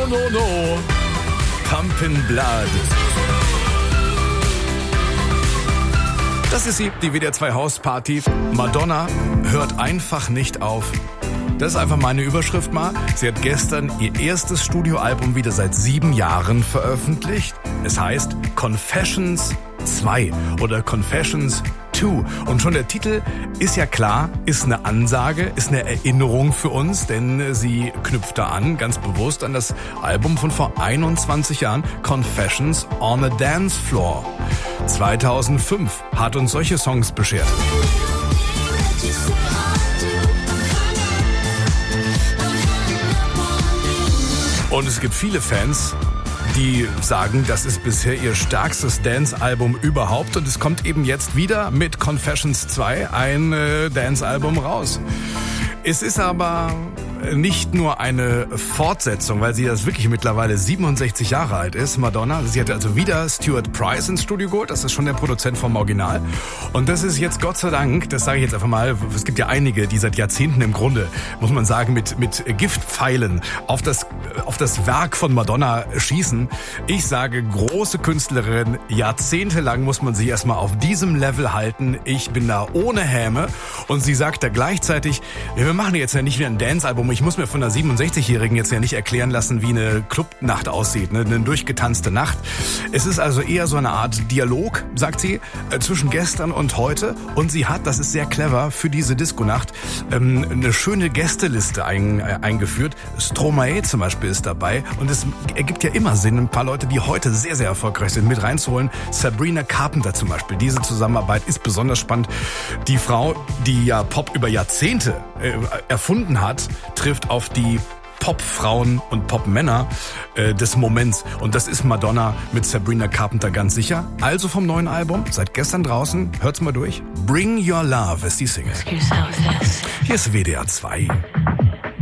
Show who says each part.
Speaker 1: no. Pumpin' Blood. Das ist sie, die WDR 2 Hausparty. Madonna hört einfach nicht auf. Das ist einfach meine Überschrift mal. Sie hat gestern ihr erstes Studioalbum wieder seit 7 Jahren veröffentlicht. Es heißt Confessions 2 oder Confessions 2. Und schon der Titel ist ja klar, ist eine Ansage, ist eine Erinnerung für uns, denn sie knüpft da an, ganz bewusst an das Album von vor 21 Jahren, Confessions on a Dance Floor. 2005 hat uns solche Songs beschert. Und es gibt viele Fans, die sagen, das ist bisher ihr stärkstes Dance-Album überhaupt. Und es kommt eben jetzt wieder mit Confessions 2 ein Dance-Album raus. Es ist aber nicht nur eine Fortsetzung, weil sie das wirklich mittlerweile 67 Jahre alt ist, Madonna. Sie hat also wieder Stuart Price ins Studio geholt. Das ist schon der Produzent vom Original. Und das ist jetzt Gott sei Dank, das sage ich jetzt einfach mal, es gibt ja einige, die seit Jahrzehnten im Grunde, muss man sagen, mit Giftpfeilen auf das Werk von Madonna schießen. Ich sage, große Künstlerin, jahrzehntelang muss man sich erstmal auf diesem Level halten. Ich bin da ohne Häme. Und sie sagt da gleichzeitig, wir machen jetzt ja nicht wieder ein Dance-Album. Ich muss mir von einer 67-Jährigen jetzt ja nicht erklären lassen, wie eine Clubnacht aussieht, ne? Eine durchgetanzte Nacht. Es ist also eher so eine Art Dialog, sagt sie, zwischen gestern und heute. Und sie hat, das ist sehr clever, für diese Disco-Nacht eine schöne Gästeliste eingeführt. Stromae zum Beispiel ist dabei. Und es ergibt ja immer Sinn, ein paar Leute, die heute sehr, sehr erfolgreich sind, mit reinzuholen. Sabrina Carpenter zum Beispiel. Diese Zusammenarbeit ist besonders spannend. Die Frau, die ja Pop über Jahrzehnte erfunden hat, trifft auf die Popfrauen und Popmänner des Moments. Und das ist Madonna mit Sabrina Carpenter ganz sicher. Also vom neuen Album, seit gestern draußen, hört's mal durch. Bring Your Love ist die Single. Hier ist WDR 2.